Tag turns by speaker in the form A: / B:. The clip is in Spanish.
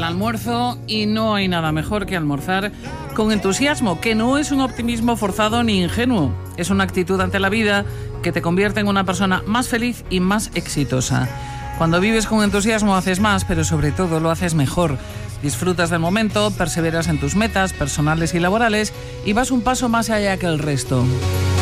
A: almuerzo y no hay nada mejor que almorzar con entusiasmo, que no es un optimismo forzado ni ingenuo. Es una actitud ante la vida que te convierte en una persona más feliz y más exitosa. Cuando vives con entusiasmo haces más, pero sobre todo lo haces mejor. Disfrutas del momento, perseveras en tus metas personales y laborales y vas un paso más allá que el resto.